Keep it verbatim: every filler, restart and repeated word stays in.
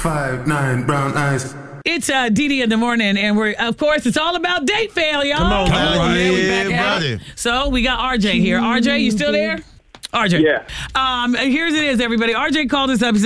Five, nine, brown eyes. It's uh, D D in the morning, and we're, of course, it's all about date fail, y'all. Come on, Come man. Yeah, we Yeah, back at buddy. it. So we got R J here. R J, you still there? R J. Yeah. Um, here's it is, everybody. R J called us up.